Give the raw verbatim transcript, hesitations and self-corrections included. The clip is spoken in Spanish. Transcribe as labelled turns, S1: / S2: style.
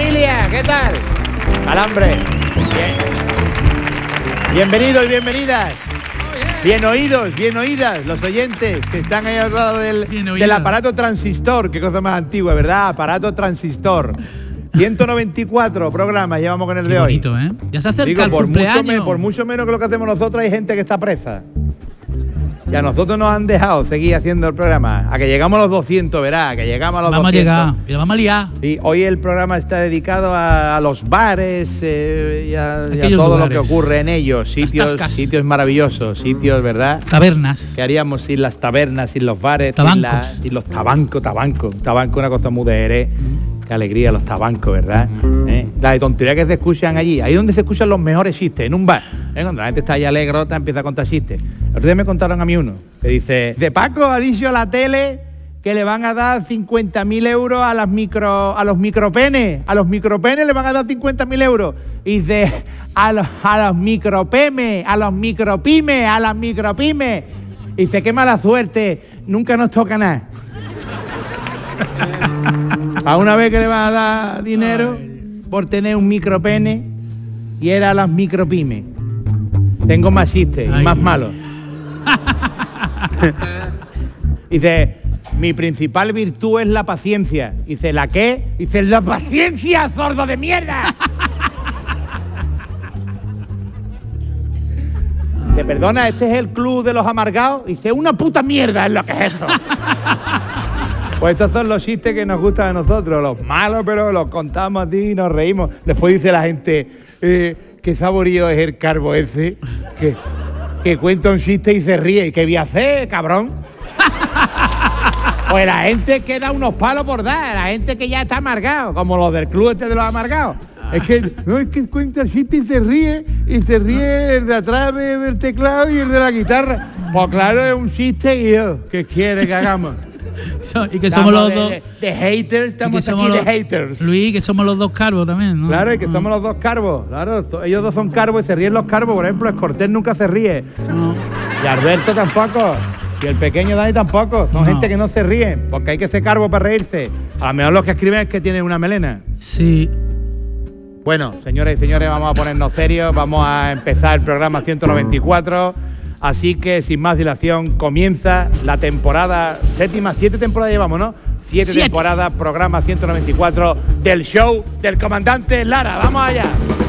S1: familia, ¿qué tal? Alambre. Bien. Bienvenidos y bienvenidas. Bien oídos, bien oídas, los oyentes que están ahí al lado del, del aparato transistor. Qué cosa más antigua, ¿verdad? Aparato transistor. ciento noventa y cuatro programas llevamos con el
S2: Qué
S1: de
S2: bonito,
S1: hoy.
S2: ¿eh? Ya se acerca
S1: Digo,
S2: el
S1: por
S2: cumpleaños.
S1: mucho, me, por mucho menos que lo que hacemos nosotros, hay gente que está presa. Y a nosotros nos han dejado seguir haciendo el programa. A que llegamos a los doscientos, verá, a que llegamos a los
S2: vamos
S1: doscientos.
S2: Vamos a llegar, y lo vamos a liar.
S1: Y hoy el programa está dedicado a, a los bares eh, y a, y a todo
S2: lugares.
S1: lo que ocurre en ellos. Sitios, sitios maravillosos, sitios, ¿verdad?
S2: Tabernas.
S1: ¿Qué haríamos sin las tabernas, sin los bares,
S2: tabancos.
S1: sin, la, sin los tabancos, tabancos? Tabanco es una cosa muy de Jerez. Qué alegría los tabancos, ¿verdad? ¿Eh? La de tontería que se escuchan allí. Ahí es donde se escuchan los mejores chistes, en un bar. ¿Eh? Cuando la gente está ahí alegrota, empieza a contar chistes. El otro día me contaron a mí uno, que dice, de Paco ha dicho a la tele que le van a dar cincuenta mil euros a las micro, a los micropenes. A los micropenes le van a dar cincuenta mil euros. Y dice, a los, a los micropemes, a los micropymes, a las micropymes. Y dice, qué mala suerte, nunca nos toca nada. A una vez que le van a dar dinero por tener un micropene y era a las micropymes. Tengo más chistes y más malos. Dice, mi principal virtud es la paciencia. Dice, ¿la qué? Dice, la paciencia, sordo de mierda. Dice, perdona, ¿este es el club de los amargados? Dice, una puta mierda es lo que es eso. Pues estos son los chistes que nos gustan a nosotros, los malos, pero los contamos así y nos reímos. Después dice la gente, eh, qué saborío es el carbo ese, que, que cuenta un chiste y se ríe. ¿Y qué voy a hacer, cabrón? Pues la gente que da unos palos por dar, la gente que ya está amargado, como los del club este de los amargados. Es que, no, es que cuenta el chiste y se ríe, y se ríe el de atrás de, del teclado y el de la guitarra. Pues claro, es un chiste y yo, ¿qué quiere que hagamos?
S2: So, y que estamos somos los
S1: de,
S2: dos
S1: de, de haters, estamos aquí
S2: los,
S1: de haters.
S2: Luis, que somos los dos carvos también, ¿no?
S1: Claro, y que somos los dos carvos. Claro, ellos dos son carvos y se ríen los carvos. Por ejemplo, Escortés nunca se ríe. No. Y Alberto tampoco. Y el pequeño Dani tampoco. Son no. gente que no se ríen, porque hay que ser carbo para reírse. A lo mejor los que escriben es que tienen una melena.
S2: Sí.
S1: Bueno, señoras y señores, vamos a ponernos serios. Vamos a empezar el programa ciento noventa y cuatro. Así que, sin más dilación, comienza la temporada séptima. Siete temporadas llevamos, ¿no? Siete, Siete. temporadas, programa ciento noventa y cuatro del show del comandante Lara. ¡Vamos allá!